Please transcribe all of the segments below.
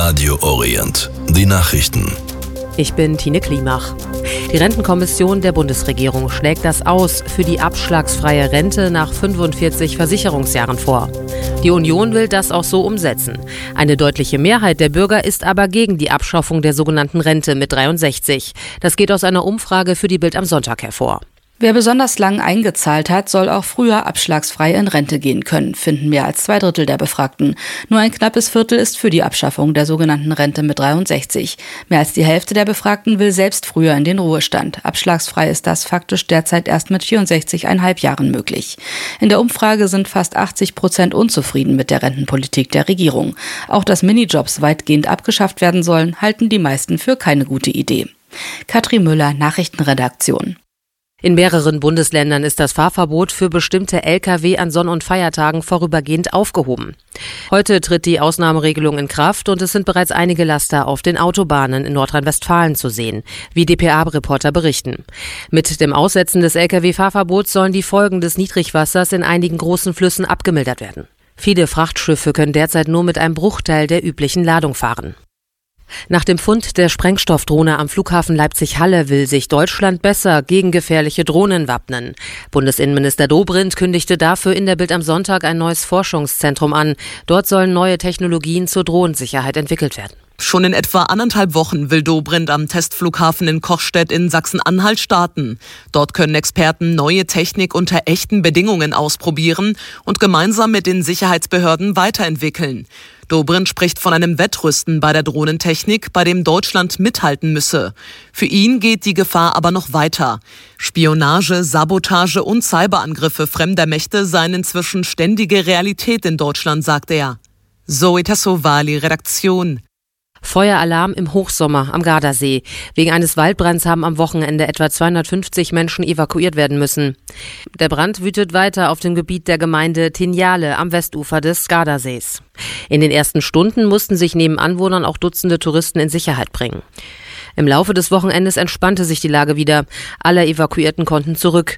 Radio Orient. Die Nachrichten. Ich bin Tine Klimach. Die Rentenkommission der Bundesregierung schlägt das Aus für die abschlagsfreie Rente nach 45 Versicherungsjahren vor. Die Union will das auch so umsetzen. Eine deutliche Mehrheit der Bürger ist aber gegen die Abschaffung der sogenannten Rente mit 63. Das geht aus einer Umfrage für die Bild am Sonntag hervor. Wer besonders lang eingezahlt hat, soll auch früher abschlagsfrei in Rente gehen können, finden mehr als 2/3 der Befragten. Nur ein knappes Viertel ist für die Abschaffung der sogenannten Rente mit 63. Mehr als die Hälfte der Befragten will selbst früher in den Ruhestand. Abschlagsfrei ist das faktisch derzeit erst mit 64,5 Jahren möglich. In der Umfrage sind fast 80% unzufrieden mit der Rentenpolitik der Regierung. Auch dass Minijobs weitgehend abgeschafft werden sollen, halten die meisten für keine gute Idee. Katrin Müller, Nachrichtenredaktion. In mehreren Bundesländern ist das Fahrverbot für bestimmte Lkw an Sonn- und Feiertagen vorübergehend aufgehoben. Heute tritt die Ausnahmeregelung in Kraft und es sind bereits einige Laster auf den Autobahnen in Nordrhein-Westfalen zu sehen, wie dpa-Reporter berichten. Mit dem Aussetzen des Lkw-Fahrverbots sollen die Folgen des Niedrigwassers in einigen großen Flüssen abgemildert werden. Viele Frachtschiffe können derzeit nur mit einem Bruchteil der üblichen Ladung fahren. Nach dem Fund der Sprengstoffdrohne am Flughafen Leipzig-Halle will sich Deutschland besser gegen gefährliche Drohnen wappnen. Bundesinnenminister Dobrindt kündigte dafür in der Bild am Sonntag ein neues Forschungszentrum an. Dort sollen neue Technologien zur Drohnensicherheit entwickelt werden. Schon in etwa 1,5 Wochen will Dobrindt am Testflughafen in Kochstedt in Sachsen-Anhalt starten. Dort können Experten neue Technik unter echten Bedingungen ausprobieren und gemeinsam mit den Sicherheitsbehörden weiterentwickeln. Dobrindt spricht von einem Wettrüsten bei der Drohnentechnik, bei dem Deutschland mithalten müsse. Für ihn geht die Gefahr aber noch weiter. Spionage, Sabotage und Cyberangriffe fremder Mächte seien inzwischen ständige Realität in Deutschland, sagt er. Zoe Tassovali, Redaktion. Feueralarm im Hochsommer am Gardasee. Wegen eines Waldbrands haben am Wochenende etwa 250 Menschen evakuiert werden müssen. Der Brand wütet weiter auf dem Gebiet der Gemeinde Tinjale am Westufer des Gardasees. In den ersten Stunden mussten sich neben Anwohnern auch Dutzende Touristen in Sicherheit bringen. Im Laufe des Wochenendes entspannte sich die Lage wieder. Alle Evakuierten konnten zurück.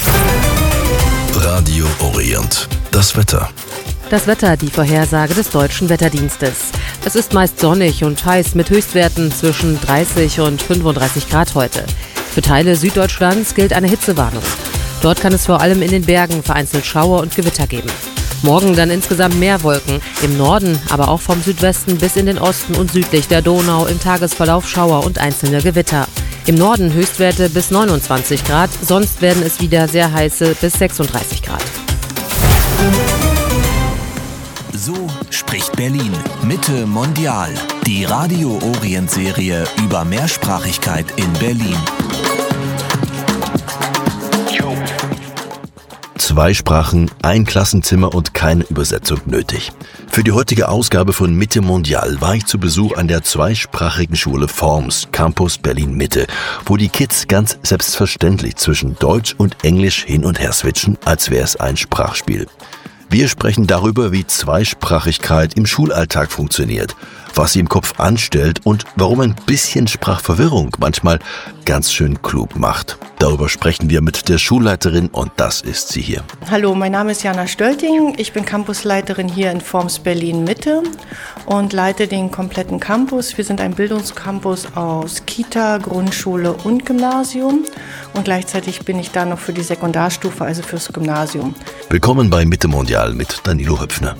Radio Orient. Das Wetter. Das Wetter, die Vorhersage des Deutschen Wetterdienstes. Es ist meist sonnig und heiß mit Höchstwerten zwischen 30 und 35 Grad heute. Für Teile Süddeutschlands gilt eine Hitzewarnung. Dort kann es vor allem in den Bergen vereinzelt Schauer und Gewitter geben. Morgen dann insgesamt mehr Wolken. Im Norden, aber auch vom Südwesten bis in den Osten und südlich der Donau im Tagesverlauf Schauer und einzelne Gewitter. Im Norden Höchstwerte bis 29 Grad, sonst werden es wieder sehr heiße bis 36 Grad. So spricht Berlin. Mitte Mondial. Die Radio Orient Serie über Mehrsprachigkeit in Berlin. 2 Sprachen, ein Klassenzimmer und keine Übersetzung nötig. Für die heutige Ausgabe von Mitte Mondial war ich zu Besuch an der zweisprachigen Schule Forms, Campus Berlin Mitte, wo die Kids ganz selbstverständlich zwischen Deutsch und Englisch hin und her switchen, als wäre es ein Sprachspiel. Wir sprechen darüber, wie Zweisprachigkeit im Schulalltag funktioniert, was sie im Kopf anstellt und warum ein bisschen Sprachverwirrung manchmal ganz schön klug macht. Darüber sprechen wir mit der Schulleiterin und das ist sie hier. Hallo, mein Name ist Jana Stölting. Ich bin Campusleiterin hier in Forms Berlin Mitte und leite den kompletten Campus. Wir sind ein Bildungscampus aus Kita, Grundschule und Gymnasium und gleichzeitig bin ich da noch für die Sekundarstufe, also fürs Gymnasium. Willkommen bei Mitte Mondial mit Danilo Höpfner.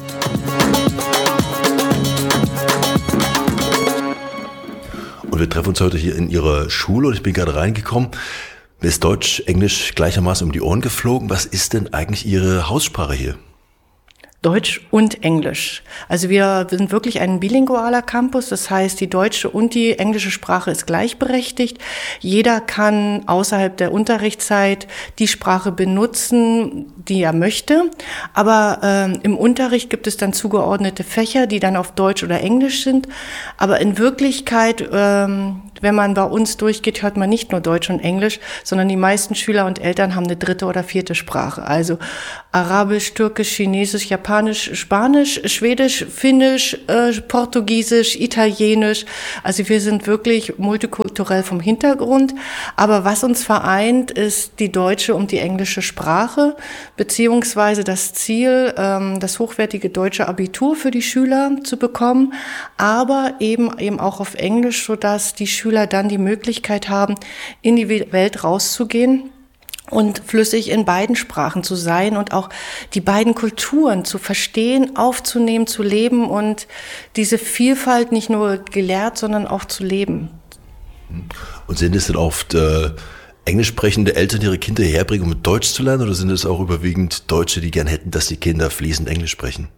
Und wir treffen uns heute hier in Ihrer Schule und ich bin gerade reingekommen. Mir ist Deutsch, Englisch gleichermaßen um die Ohren geflogen. Was ist denn eigentlich Ihre Haussprache hier? Deutsch und Englisch. Also wir sind wirklich ein bilingualer Campus, das heißt, die deutsche und die englische Sprache ist gleichberechtigt. Jeder kann außerhalb der Unterrichtszeit die Sprache benutzen, die er möchte. Aber im Unterricht gibt es dann zugeordnete Fächer, die dann auf Deutsch oder Englisch sind. Aber in Wirklichkeit, wenn man bei uns durchgeht, hört man nicht nur Deutsch und Englisch, sondern die meisten Schüler und Eltern haben eine 3. oder 4. Sprache. Also Arabisch, Türkisch, Chinesisch, Japanisch, Spanisch, Schwedisch, Finnisch, Portugiesisch, Italienisch. Also wir sind wirklich multikulturell vom Hintergrund. Aber was uns vereint, ist die deutsche und die englische Sprache, beziehungsweise das Ziel, das hochwertige deutsche Abitur für die Schüler zu bekommen, aber eben auch auf Englisch, sodass die Schüler dann die Möglichkeit haben, in die Welt rauszugehen und flüssig in beiden Sprachen zu sein und auch die beiden Kulturen zu verstehen, aufzunehmen, zu leben und diese Vielfalt nicht nur gelehrt, sondern auch zu leben. Und sind es denn oft englisch sprechende Eltern, die ihre Kinder herbringen, um Deutsch zu lernen, oder sind es auch überwiegend Deutsche, die gern hätten, dass die Kinder fließend Englisch sprechen?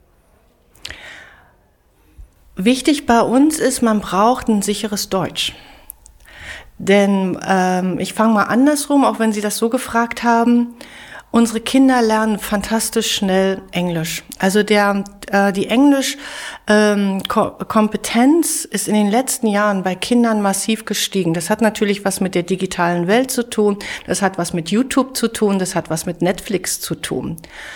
Wichtig bei uns ist, man braucht ein sicheres Deutsch. Denn ich fange mal andersrum, auch wenn Sie das so gefragt haben. Unsere Kinder lernen fantastisch schnell Englisch. Also die Englisch-Kompetenz ist in den letzten Jahren bei Kindern massiv gestiegen. Das hat natürlich was mit der digitalen Welt zu tun. Das hat was mit YouTube zu tun. Das hat was mit Netflix zu tun.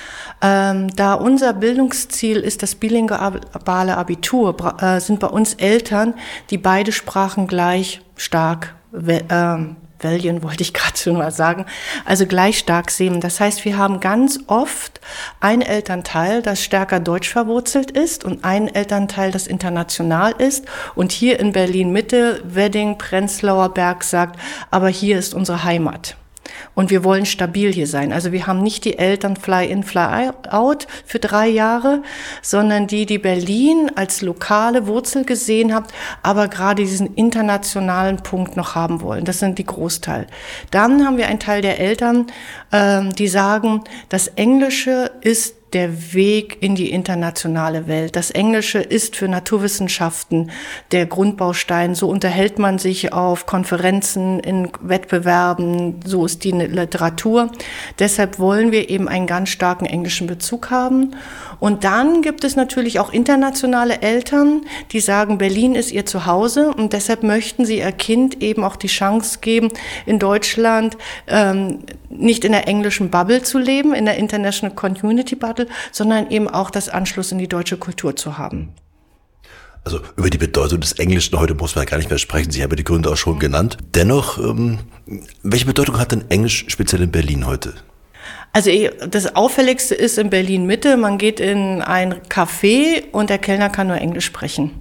Da unser Bildungsziel ist das bilinguale Abitur, sind bei uns Eltern, die beide Sprachen gleich stark wählen, wollte ich gerade schon mal sagen, also gleich stark sehen. Das heißt, wir haben ganz oft ein Elternteil, das stärker deutsch verwurzelt ist und ein Elternteil, das international ist. Und hier in Berlin-Mitte, Wedding, Prenzlauer Berg sagt, aber hier ist unsere Heimat. Und wir wollen stabil hier sein. Also wir haben nicht die Eltern Fly-in, Fly-out für 3 Jahre, sondern die Berlin als lokale Wurzel gesehen hat, aber gerade diesen internationalen Punkt noch haben wollen. Das sind die Großteil. Dann haben wir einen Teil der Eltern, die sagen, das Englische ist der Weg in die internationale Welt. Das Englische ist für Naturwissenschaften der Grundbaustein. So unterhält man sich auf Konferenzen, in Wettbewerben. So ist die Literatur. Deshalb wollen wir eben einen ganz starken englischen Bezug haben. Und dann gibt es natürlich auch internationale Eltern, die sagen, Berlin ist ihr Zuhause und deshalb möchten sie ihr Kind eben auch die Chance geben, in Deutschland nicht in der englischen Bubble zu leben, in der International Community Bubble, sondern eben auch das Anschluss in die deutsche Kultur zu haben. Also über die Bedeutung des Englischen heute muss man gar nicht mehr sprechen. Sie haben ja die Gründe auch schon genannt. Dennoch, welche Bedeutung hat denn Englisch speziell in Berlin heute? Also das Auffälligste ist in Berlin-Mitte, man geht in ein Café und der Kellner kann nur Englisch sprechen.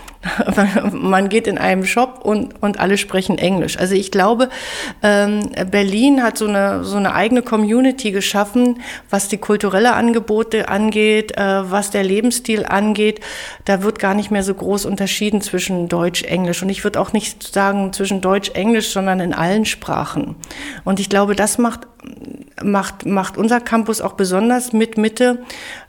Man geht in einen Shop und alle sprechen Englisch. Also ich glaube, Berlin hat so eine eigene Community geschaffen, was die kulturelle Angebote angeht, was der Lebensstil angeht. Da wird gar nicht mehr so groß unterschieden zwischen Deutsch, Englisch. Und ich würde auch nicht sagen zwischen Deutsch, Englisch, sondern in allen Sprachen. Und ich glaube, das macht unser Campus auch besonders mit Mitte.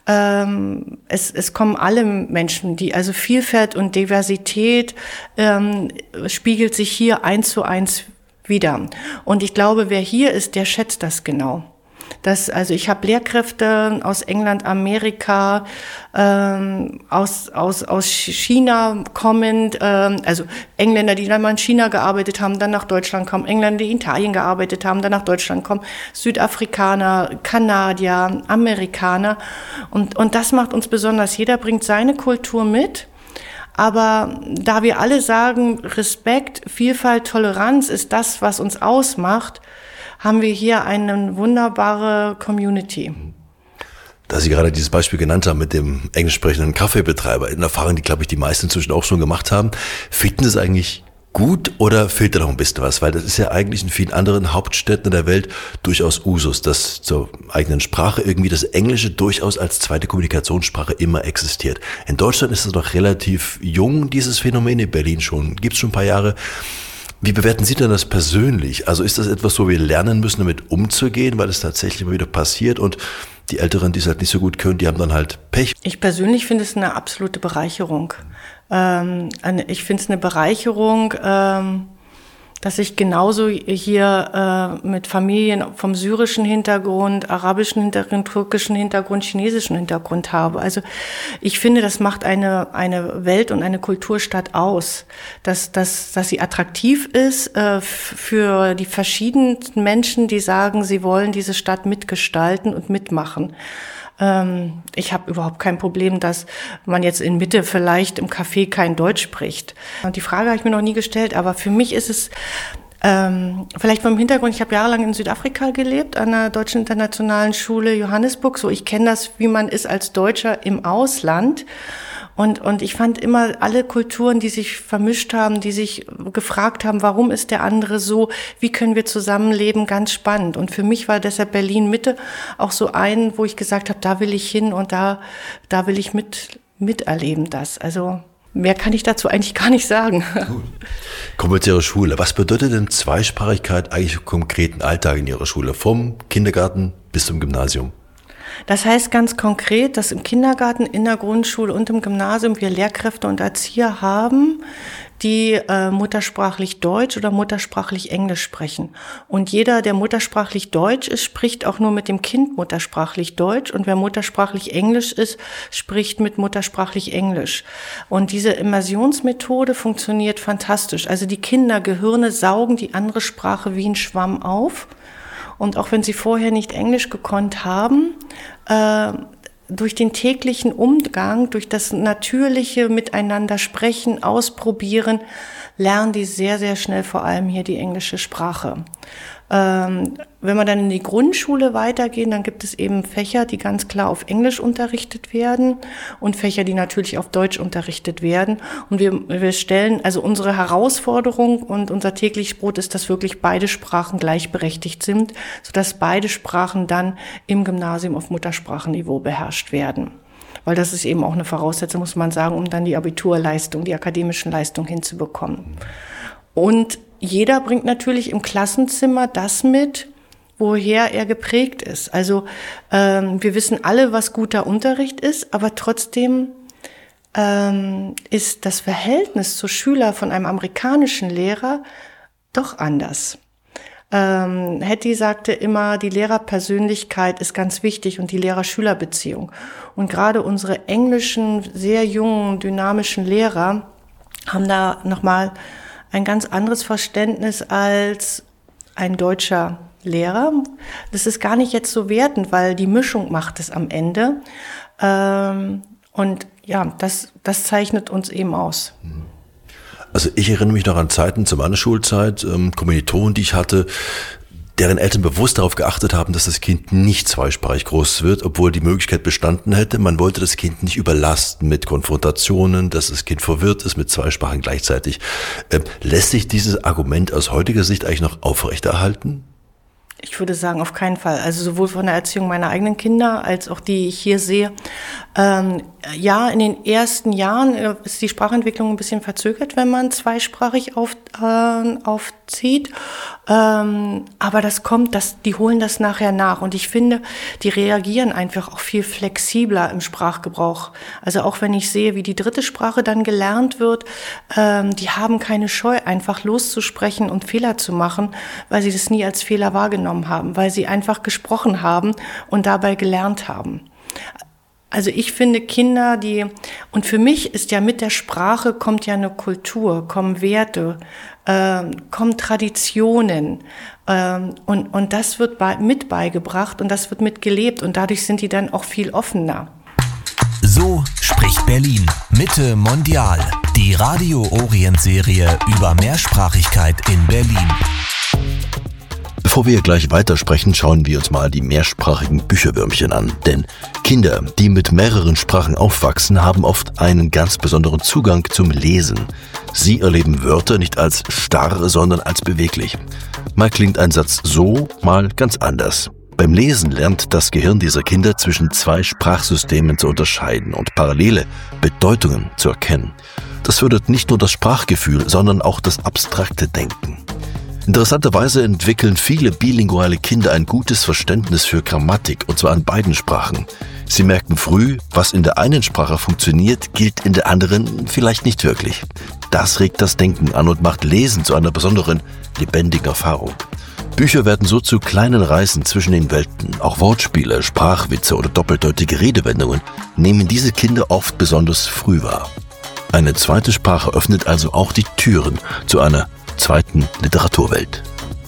Es kommen alle Menschen, also Vielfalt und Diversität spiegelt sich hier 1:1 wieder. Und ich glaube, wer hier ist, der schätzt das genau. Also ich habe Lehrkräfte aus England, Amerika, aus China kommend, also Engländer, die dann mal in China gearbeitet haben, dann nach Deutschland kommen, Engländer, die in Italien gearbeitet haben, dann nach Deutschland kommen, Südafrikaner, Kanadier, Amerikaner. Und das macht uns besonders. Jeder bringt seine Kultur mit. Aber da wir alle sagen, Respekt, Vielfalt, Toleranz ist das, was uns ausmacht, haben wir hier eine wunderbare Community. Da Sie gerade dieses Beispiel genannt haben mit dem englisch sprechenden Kaffeebetreiber, eine Erfahrung, die, glaube ich, die meisten inzwischen auch schon gemacht haben. Finden Sie es eigentlich gut oder fehlt da noch ein bisschen was? Weil das ist ja eigentlich in vielen anderen Hauptstädten der Welt durchaus Usus, dass zur eigenen Sprache irgendwie das Englische durchaus als zweite Kommunikationssprache immer existiert. In Deutschland ist es noch relativ jung, dieses Phänomen, in Berlin gibt es schon ein paar Jahre. Wie bewerten Sie denn das persönlich? Also ist das etwas, wo wir lernen müssen, damit umzugehen, weil es tatsächlich immer wieder passiert und die Älteren, die es halt nicht so gut können, die haben dann halt Pech? Ich persönlich finde es eine absolute Bereicherung. Ich finde es eine Bereicherung, dass ich genauso hier mit Familien vom syrischen Hintergrund, arabischen Hintergrund, türkischen Hintergrund, chinesischen Hintergrund habe. Also ich finde, das macht eine Welt und eine Kulturstadt aus, dass sie attraktiv ist für die verschiedenen Menschen, die sagen, sie wollen diese Stadt mitgestalten und mitmachen. Ich habe überhaupt kein Problem, dass man jetzt in Mitte vielleicht im Café kein Deutsch spricht. Und die Frage habe ich mir noch nie gestellt, aber für mich ist es vielleicht vom Hintergrund, ich habe jahrelang in Südafrika gelebt, an der Deutschen Internationalen Schule Johannesburg. So, ich kenne das, wie man ist als Deutscher im Ausland. Und ich fand immer alle Kulturen, die sich vermischt haben, die sich gefragt haben, warum ist der andere so, wie können wir zusammenleben, ganz spannend. Und für mich war deshalb Berlin-Mitte auch so wo ich gesagt habe, da will ich hin und da will ich miterleben das. Also mehr kann ich dazu eigentlich gar nicht sagen. Gut. Kommen wir zu Ihrer Schule. Was bedeutet denn Zweisprachigkeit eigentlich im konkreten Alltag in Ihrer Schule, vom Kindergarten bis zum Gymnasium? Das heißt ganz konkret, dass im Kindergarten, in der Grundschule und im Gymnasium wir Lehrkräfte und Erzieher haben, die muttersprachlich Deutsch oder muttersprachlich Englisch sprechen. Und jeder, der muttersprachlich Deutsch ist, spricht auch nur mit dem Kind muttersprachlich Deutsch. Und wer muttersprachlich Englisch ist, spricht mit muttersprachlich Englisch. Und diese Immersionsmethode funktioniert fantastisch. Also die Kindergehirne saugen die andere Sprache wie ein Schwamm auf. Und auch wenn sie vorher nicht Englisch gekonnt haben, durch den täglichen Umgang, durch das natürliche Miteinander sprechen, ausprobieren, lernen die sehr, sehr schnell vor allem hier die englische Sprache. Wenn wir dann in die Grundschule weitergehen, dann gibt es eben Fächer, die ganz klar auf Englisch unterrichtet werden und Fächer, die natürlich auf Deutsch unterrichtet werden. Und wir stellen, also unsere Herausforderung und unser tägliches Brot ist, dass wirklich beide Sprachen gleichberechtigt sind, sodass beide Sprachen dann im Gymnasium auf Muttersprachenniveau beherrscht werden. Weil das ist eben auch eine Voraussetzung, muss man sagen, um dann die Abiturleistung, die akademischen Leistungen hinzubekommen. Und jeder bringt natürlich im Klassenzimmer das mit, woher er geprägt ist. Also wir wissen alle, was guter Unterricht ist, aber trotzdem ist das Verhältnis zu Schüler von einem amerikanischen Lehrer doch anders. Hattie sagte immer, die Lehrerpersönlichkeit ist ganz wichtig und die Lehrer-Schüler-Beziehung. Und gerade unsere englischen, sehr jungen, dynamischen Lehrer haben da nochmal ein ganz anderes Verständnis als ein deutscher Lehrer. Das ist gar nicht jetzt so wertend, weil die Mischung macht es am Ende. Und ja, das zeichnet uns eben aus. Also ich erinnere mich noch an Zeiten zu meiner Schulzeit, Kommilitonen, die ich hatte, deren Eltern bewusst darauf geachtet haben, dass das Kind nicht zweisprachig groß wird, obwohl die Möglichkeit bestanden hätte. Man wollte das Kind nicht überlasten mit Konfrontationen, dass das Kind verwirrt ist mit zwei Sprachen gleichzeitig. Lässt sich dieses Argument aus heutiger Sicht eigentlich noch aufrechterhalten? Ich würde sagen, auf keinen Fall. Also sowohl von der Erziehung meiner eigenen Kinder als auch die ich hier sehe. Ja, in den ersten Jahren ist die Sprachentwicklung ein bisschen verzögert, wenn man zweisprachig aufzieht. Aber das kommt, die holen das nachher nach. Und ich finde, die reagieren einfach auch viel flexibler im Sprachgebrauch. Also auch wenn ich sehe, wie die dritte Sprache dann gelernt wird, die haben keine Scheu, einfach loszusprechen und Fehler zu machen, weil sie das nie als Fehler wahrgenommen haben, weil sie einfach gesprochen haben und dabei gelernt haben. Also ich finde Kinder, und für mich ist ja mit der Sprache kommt ja eine Kultur, kommen Werte, kommen Traditionen und das wird mit beigebracht und das wird mitgelebt und dadurch sind die dann auch viel offener. So spricht Berlin. Mitte Mondial. Die Radio Orient Serie über Mehrsprachigkeit in Berlin. Bevor wir gleich weitersprechen, schauen wir uns mal die mehrsprachigen Bücherwürmchen an. Denn Kinder, die mit mehreren Sprachen aufwachsen, haben oft einen ganz besonderen Zugang zum Lesen. Sie erleben Wörter nicht als starr, sondern als beweglich. Mal klingt ein Satz so, mal ganz anders. Beim Lesen lernt das Gehirn dieser Kinder zwischen zwei Sprachsystemen zu unterscheiden und parallele Bedeutungen zu erkennen. Das fördert nicht nur das Sprachgefühl, sondern auch das abstrakte Denken. Interessanterweise entwickeln viele bilinguale Kinder ein gutes Verständnis für Grammatik, und zwar an beiden Sprachen. Sie merken früh, was in der einen Sprache funktioniert, gilt in der anderen vielleicht nicht wirklich. das regt das Denken an und macht Lesen zu einer besonderen, lebendigen Erfahrung. Bücher werden so zu kleinen Reisen zwischen den Welten. Auch Wortspiele, Sprachwitze oder doppeldeutige Redewendungen nehmen diese Kinder oft besonders früh wahr. Eine zweite Sprache öffnet also auch die Türen zu einer zweiten Literaturwelt.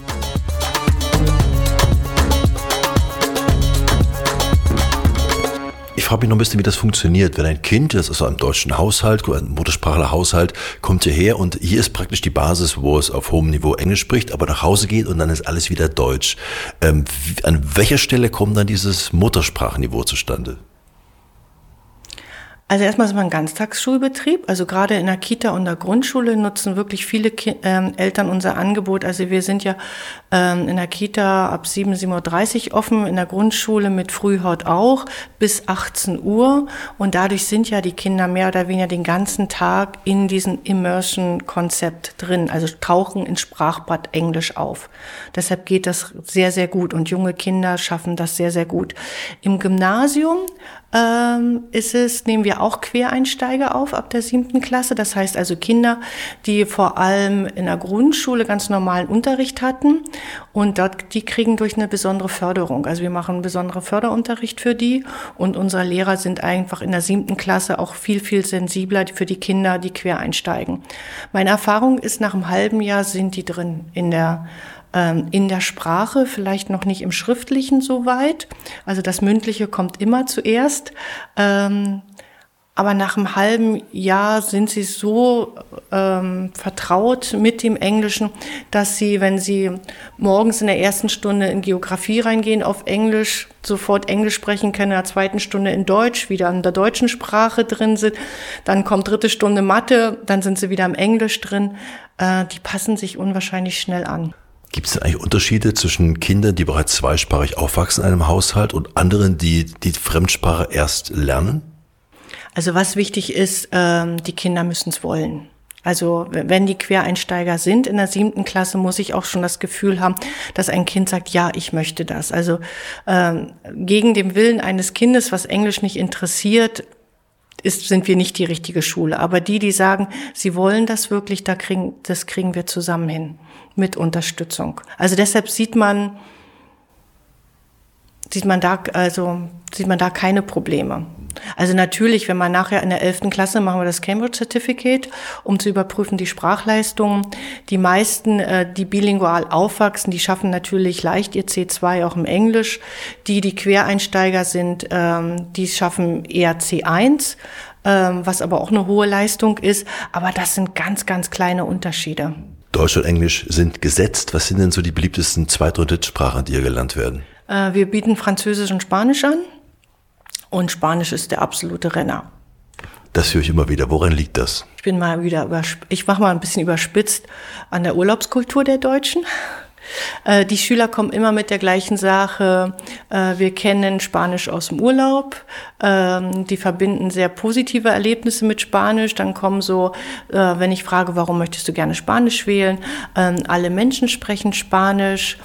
Ich frage mich noch ein bisschen, wie das funktioniert. Wenn ein Kind, das ist aus einem deutschen Haushalt, ein Muttersprachler-Haushalt, kommt hierher und hier ist praktisch die Basis, wo es auf hohem Niveau Englisch spricht, aber nach Hause geht und dann ist alles wieder Deutsch. An welcher Stelle kommt dann dieses Muttersprachenniveau zustande? Also erstmal sind wir ein Ganztagsschulbetrieb. Also gerade in der Kita und der Grundschule nutzen wirklich viele Eltern unser Angebot. Also wir sind ja in der Kita ab 7:30 Uhr offen, in der Grundschule mit Frühhaut auch bis 18 Uhr. Und dadurch sind ja die Kinder mehr oder weniger den ganzen Tag in diesem Immersion-Konzept drin. Also tauchen ins Sprachbad Englisch auf. Deshalb geht das sehr, sehr gut. Und junge Kinder schaffen das sehr, sehr gut. Im Gymnasium nehmen wir auch Quereinsteiger auf ab der 7. Klasse. Das heißt also Kinder, die vor allem in der Grundschule ganz normalen Unterricht hatten und die kriegen durch eine besondere Förderung. Also wir machen einen besonderen Förderunterricht für die und unsere Lehrer sind einfach in der 7. Klasse auch viel, viel sensibler für die Kinder, die quer einsteigen. Meine Erfahrung ist, nach einem halben Jahr sind die drin in der Sprache, vielleicht noch nicht im Schriftlichen so weit. Also das Mündliche kommt immer zuerst. Aber nach einem halben Jahr sind sie so vertraut mit dem Englischen, dass sie, wenn sie morgens in der ersten Stunde in Geografie reingehen, auf Englisch sofort Englisch sprechen können, in der zweiten Stunde in Deutsch, wieder in der deutschen Sprache drin sind. Dann kommt 3. Stunde Mathe, dann sind sie wieder im Englisch drin. Die passen sich unwahrscheinlich schnell an. Gibt es denn eigentlich Unterschiede zwischen Kindern, die bereits zweisprachig aufwachsen in einem Haushalt und anderen, die die Fremdsprache erst lernen? Also was wichtig ist, die Kinder müssen es wollen. Also wenn die Quereinsteiger sind in der 7. Klasse, muss ich auch schon das Gefühl haben, dass ein Kind sagt, ja, ich möchte das. Also gegen den Willen eines Kindes, was Englisch nicht interessiert, sind wir nicht die richtige Schule. Aber die sagen, sie wollen das wirklich, das kriegen wir zusammen hin. Mit Unterstützung. Also deshalb sieht man da keine Probleme. Also natürlich, wenn man nachher in der 11. Klasse machen wir das Cambridge Certificate, um zu überprüfen die Sprachleistungen. Die meisten, die bilingual aufwachsen, die schaffen natürlich leicht ihr C2 auch im Englisch. Die Quereinsteiger sind, die schaffen eher C1, was aber auch eine hohe Leistung ist. Aber das sind ganz, ganz kleine Unterschiede. Deutsch und Englisch sind gesetzt. Was sind denn so die beliebtesten Zweit- und Drittsprachen, die hier gelernt werden? Wir bieten Französisch und Spanisch an. Und Spanisch ist der absolute Renner. Das höre ich immer wieder. Woran liegt das? Ich mache mal ein bisschen überspitzt an der Urlaubskultur der Deutschen. Die Schüler kommen immer mit der gleichen Sache. Wir kennen Spanisch aus dem Urlaub. Die verbinden sehr positive Erlebnisse mit Spanisch. Dann kommen so, wenn ich frage, warum möchtest du gerne Spanisch wählen? Alle Menschen sprechen Spanisch.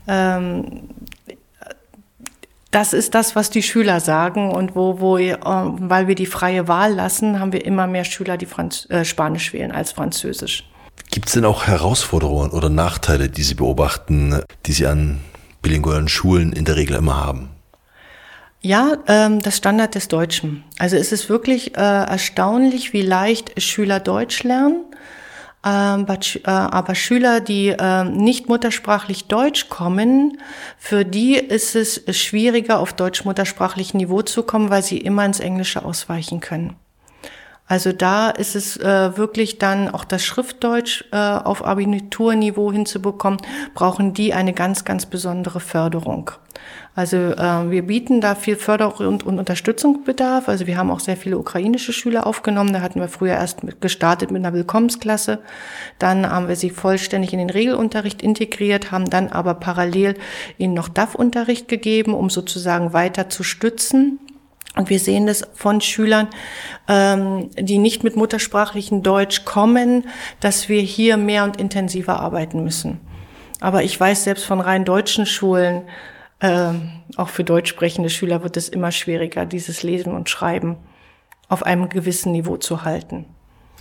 Das ist das, was die Schüler sagen. Und weil wir die freie Wahl lassen, haben wir immer mehr Schüler, die Spanisch wählen als Französisch. Gibt es denn auch Herausforderungen oder Nachteile, die Sie beobachten, die Sie an bilingualen Schulen in der Regel immer haben? Ja, das Standard des Deutschen. Also es ist wirklich erstaunlich, wie leicht Schüler Deutsch lernen. Aber Schüler, die nicht muttersprachlich Deutsch kommen, für die ist es schwieriger, auf deutsch-muttersprachlichem Niveau zu kommen, weil sie immer ins Englische ausweichen können. Also da ist es wirklich dann auch das Schriftdeutsch auf Abiturniveau hinzubekommen, brauchen die eine ganz, ganz besondere Förderung. Also wir bieten da viel Förderung und Unterstützungsbedarf. Also wir haben auch sehr viele ukrainische Schüler aufgenommen. Da hatten wir früher erst gestartet mit einer Willkommensklasse. Dann haben wir sie vollständig in den Regelunterricht integriert, haben dann aber parallel ihnen noch DAF-Unterricht gegeben, um sozusagen weiter zu stützen. Und wir sehen das von Schülern, die nicht mit muttersprachlichem Deutsch kommen, dass wir hier mehr und intensiver arbeiten müssen. Aber ich weiß selbst von rein deutschen Schulen, auch für deutsch sprechende Schüler wird es immer schwieriger, dieses Lesen und Schreiben auf einem gewissen Niveau zu halten.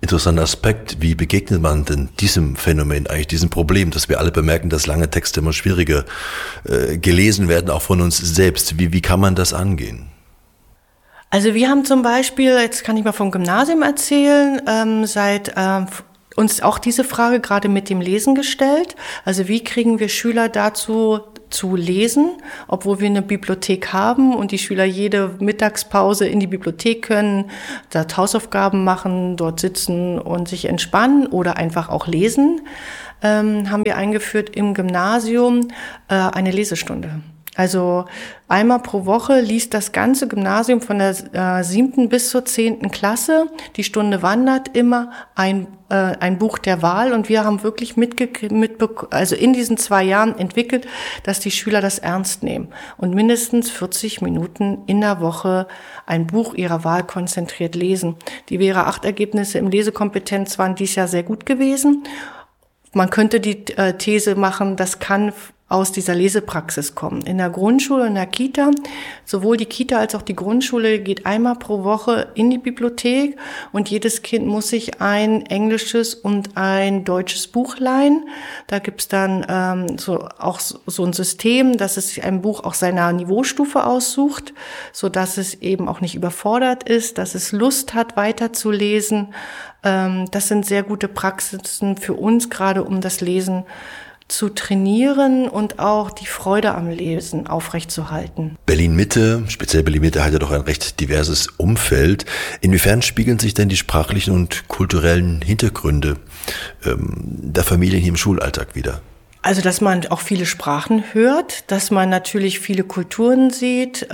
Interessanter Aspekt. Wie begegnet man denn diesem Phänomen, eigentlich diesem Problem, dass wir alle bemerken, dass lange Texte immer schwieriger gelesen werden, auch von uns selbst? Wie kann man das angehen? Also wir haben zum Beispiel, jetzt kann ich mal vom Gymnasium erzählen, uns auch diese Frage gerade mit dem Lesen gestellt. Also wie kriegen wir Schüler dazu zu lesen, obwohl wir eine Bibliothek haben und die Schüler jede Mittagspause in die Bibliothek können, dort Hausaufgaben machen, dort sitzen und sich entspannen oder einfach auch lesen, haben wir eingeführt im Gymnasium eine Lesestunde. Also einmal pro Woche liest das ganze Gymnasium von der 7. bis zur 10. Klasse. Die Stunde wandert immer ein Buch der Wahl und wir haben wirklich also in diesen 2 Jahren entwickelt, dass die Schüler das ernst nehmen und mindestens 40 Minuten in der Woche ein Buch ihrer Wahl konzentriert lesen. Die WERA-8-Ergebnisse im Lesekompetenz waren dieses Jahr sehr gut gewesen. Man könnte die These machen, das kann aus dieser Lesepraxis kommen. In der Grundschule, in der Kita, sowohl die Kita als auch die Grundschule geht einmal pro Woche in die Bibliothek und jedes Kind muss sich ein englisches und ein deutsches Buch leihen. Da gibt's dann so ein System, dass es ein Buch auch seiner Niveaustufe aussucht, so dass es eben auch nicht überfordert ist, dass es Lust hat, weiterzulesen. Das sind sehr gute Praxisen für uns, gerade um das Lesen zu trainieren und auch die Freude am Lesen aufrechtzuerhalten. Berlin-Mitte, speziell Berlin-Mitte, hat ja doch ein recht diverses Umfeld. Inwiefern spiegeln sich denn die sprachlichen und kulturellen Hintergründe der Familien hier im Schulalltag wider? Also, dass man auch viele Sprachen hört, dass man natürlich viele Kulturen sieht,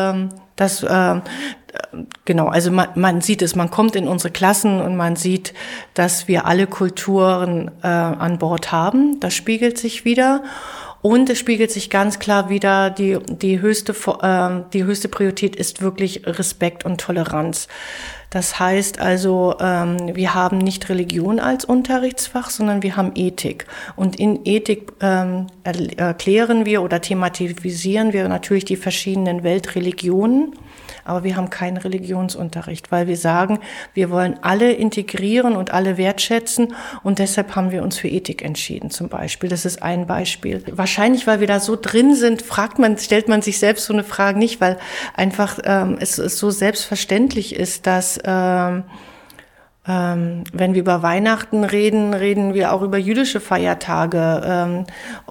genau, also man sieht es, man kommt in unsere Klassen und man sieht, dass wir alle Kulturen an Bord haben. Das spiegelt sich wieder. Und es spiegelt sich ganz klar wieder, die höchste Priorität ist wirklich Respekt und Toleranz. Das heißt also, wir haben nicht Religion als Unterrichtsfach, sondern wir haben Ethik. Und in Ethik erklären wir oder thematisieren wir natürlich die verschiedenen Weltreligionen. Aber wir haben keinen Religionsunterricht, weil wir sagen, wir wollen alle integrieren und alle wertschätzen und deshalb haben wir uns für Ethik entschieden zum Beispiel. Das ist ein Beispiel. Wahrscheinlich, weil wir da so drin sind, stellt man sich selbst so eine Frage nicht, weil einfach es so selbstverständlich ist, dass wenn wir über Weihnachten reden wir auch über jüdische Feiertage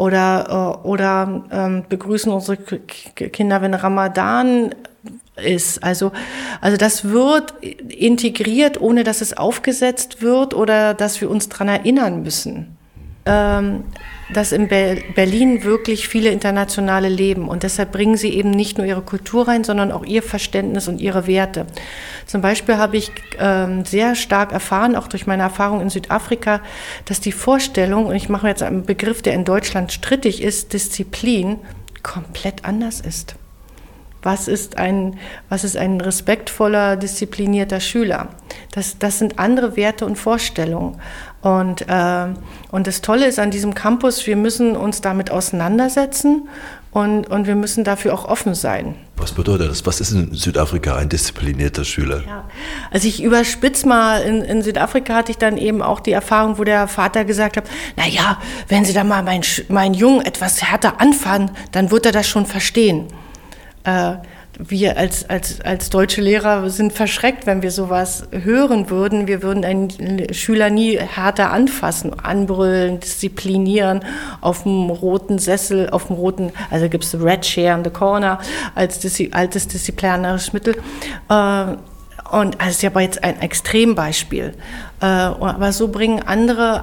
oder begrüßen unsere Kinder, wenn Ramadan ist. Also das wird integriert, ohne dass es aufgesetzt wird oder dass wir uns dran erinnern müssen. Dass in Berlin wirklich viele Internationale leben und deshalb bringen sie eben nicht nur ihre Kultur rein, sondern auch ihr Verständnis und ihre Werte. Zum Beispiel habe ich sehr stark erfahren, auch durch meine Erfahrung in Südafrika, dass die Vorstellung, und ich mache jetzt einen Begriff, der in Deutschland strittig ist, Disziplin, komplett anders ist. Was ist ein respektvoller, disziplinierter Schüler? Das sind andere Werte und Vorstellungen. Und das Tolle ist an diesem Campus, wir müssen uns damit auseinandersetzen und wir müssen dafür auch offen sein. Was bedeutet das? Was ist in Südafrika ein disziplinierter Schüler? Ja, also ich überspitze mal, in Südafrika hatte ich dann eben auch die Erfahrung, wo der Vater gesagt hat, naja, wenn Sie da mal meinen Jungen etwas härter anfahren, dann wird er das schon verstehen. Wir als deutsche Lehrer sind verschreckt, wenn wir sowas hören würden. Wir würden einen Schüler nie härter anfassen, anbrüllen, disziplinieren, auf dem roten Sessel, also gibt's Red Chair in the Corner als altes disziplinarisches Mittel. Und das ist ja aber jetzt ein Extrembeispiel. Aber so bringen andere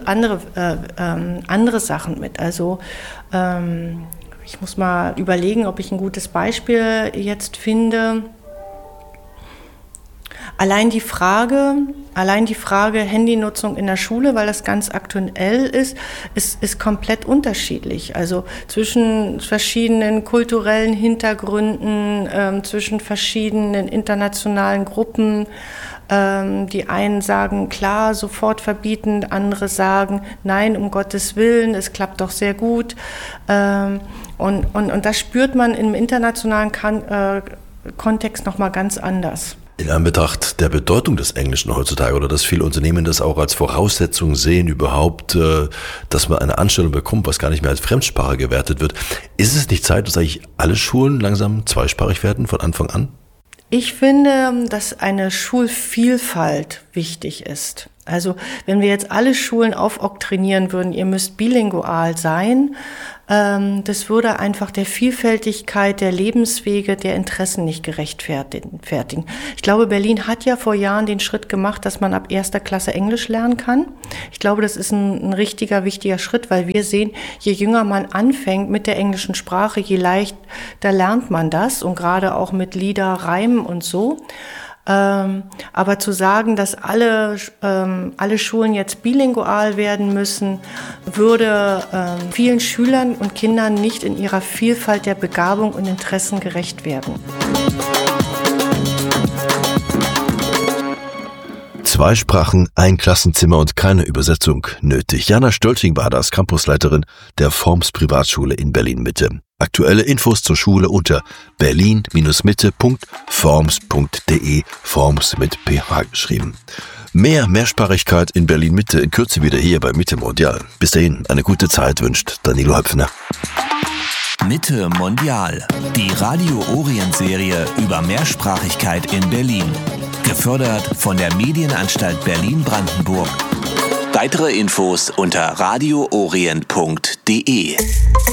Sachen mit. Also ich muss mal überlegen, ob ich ein gutes Beispiel jetzt finde. Allein die Frage Handynutzung in der Schule, weil das ganz aktuell ist komplett unterschiedlich. Also zwischen verschiedenen kulturellen Hintergründen, zwischen verschiedenen internationalen Gruppen. Die einen sagen, klar, sofort verbieten, andere sagen, nein, um Gottes Willen, es klappt doch sehr gut. Und das spürt man im internationalen Kontext nochmal ganz anders. In Anbetracht der Bedeutung des Englischen heutzutage oder dass viele Unternehmen das auch als Voraussetzung sehen überhaupt, dass man eine Anstellung bekommt, was gar nicht mehr als Fremdsprache gewertet wird, ist es nicht Zeit, dass eigentlich alle Schulen langsam zweisprachig werden von Anfang an? Ich finde, dass eine Schulvielfalt wichtig ist. Also wenn wir jetzt alle Schulen aufoktrinieren würden, ihr müsst bilingual sein, das würde einfach der Vielfältigkeit der Lebenswege, der Interessen nicht gerechtfertigen. Ich glaube, Berlin hat ja vor Jahren den Schritt gemacht, dass man ab 1. Klasse Englisch lernen kann. Ich glaube, das ist ein richtiger, wichtiger Schritt, weil wir sehen, je jünger man anfängt mit der englischen Sprache, je leichter lernt man das und gerade auch mit Lieder, Reimen und so. Aber zu sagen, dass alle Schulen jetzt bilingual werden müssen, würde vielen Schülern und Kindern nicht in ihrer Vielfalt der Begabung und Interessen gerecht werden. 2 Sprachen, ein Klassenzimmer und keine Übersetzung nötig. Jana Stölting war das, Campusleiterin der Forms Privatschule in Berlin-Mitte. Aktuelle Infos zur Schule unter berlin-mitte.forms.de, Forms mit PH geschrieben. Mehr Mehrsprachigkeit in Berlin-Mitte in Kürze wieder hier bei Mitte Mondial. Bis dahin, eine gute Zeit wünscht Danilo Höpfner. Mitte Mondial, die Radio Orient Serie über Mehrsprachigkeit in Berlin. Gefördert von der Medienanstalt Berlin-Brandenburg. Weitere Infos unter radioorient.de.